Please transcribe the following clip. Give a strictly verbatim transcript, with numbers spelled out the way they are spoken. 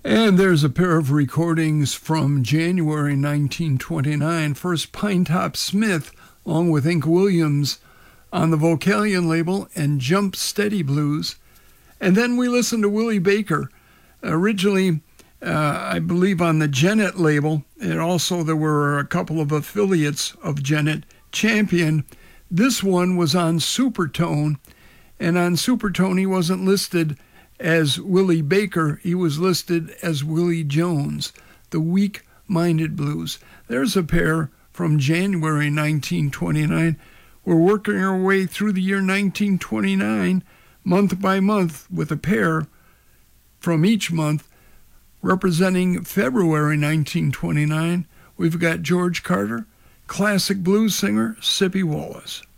And there's a pair of recordings from January nineteen twenty-nine. First, Pinetop Smith, along with Ink Williams, on the Vocalion label, and Jump Steady Blues. And then we listened to Willie Baker, originally, uh, I believe, on the Genet label. And also there were a couple of affiliates of Genet, Champion. This one was on Supertone, and on Supertone he wasn't listed as Willie Baker, he was listed as Willie Jones, the Weak-Minded Blues. There's a pair from January nineteen twenty-nine. We're working our way through the year nineteen twenty-nine, month by month, with a pair from each month. Representing February nineteen twenty-nine, we've got George Carter, classic blues singer Sippy Wallace.